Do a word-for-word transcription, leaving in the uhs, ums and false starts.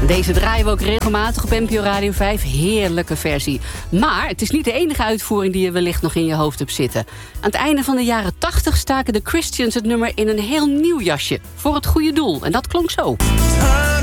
Deze draaien we ook regelmatig op N P O Radio vijf. Heerlijke versie. Maar het is niet de enige uitvoering die je wellicht nog in je hoofd hebt zitten. Aan het einde van de jaren tachtig staken de Christians het nummer in een heel nieuw jasje. Voor het goede doel. En dat klonk zo.